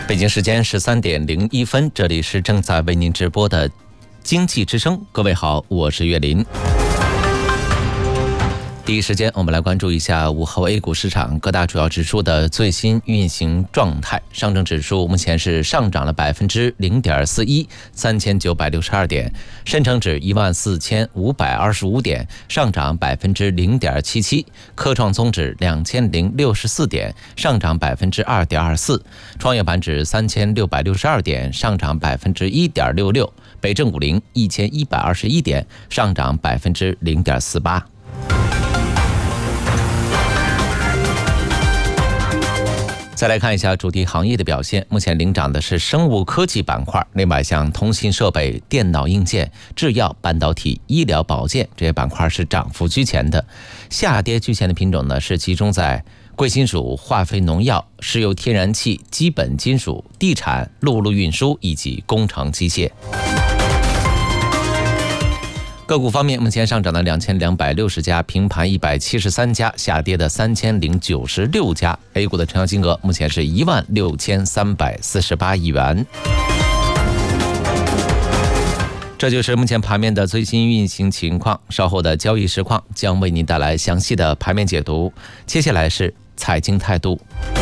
北京时间13:01，这里是正在为您直播的经济之声。各位好，我是岳林。第一时间，我们来关注一下午后 A 股市场各大主要指数的最新运行状态。上证指数目前是上涨了0.41%，3962点；深成指14525点，上涨0.77%；科创综指2064点，上涨2.24%；创业板指3662点，上涨1.66%；北证50 1121点，上涨0.48%。再来看一下主题行业的表现，目前领涨的是生物科技板块，另外像通信设备、电脑硬件、制药、半导体、医疗保健这些板块是涨幅居前的。下跌居前的品种呢，是集中在贵金属、化肥、农药、石油、天然气、基本金属、地产、陆路运输以及工程机械。个股方面，目前上涨的2260家，平盘173家，下跌的3096家。A 股的成交金额目前是16348亿元。这就是目前盘面的最新运行情况，稍后的交易实况将为您带来详细的盘面解读。接下来是财经态度。